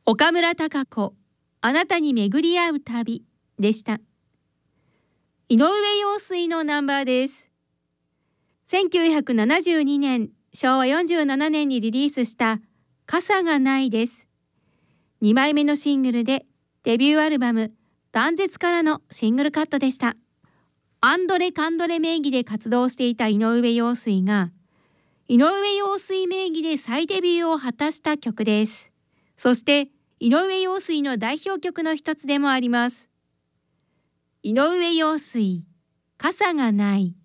岡村孝子、あなたに巡り合う旅でした。井上陽水のナンバーです。1972年、昭和47年にリリースした傘がないです。2枚目のシングルでデビューアルバム断絶からのシングルカットでした。アンドレ・カンドレ名義で活動していた井上陽水が井上陽水名義で再デビューを果たした曲です。そして井上陽水の代表曲の一つでもあります。井上陽水、傘がない。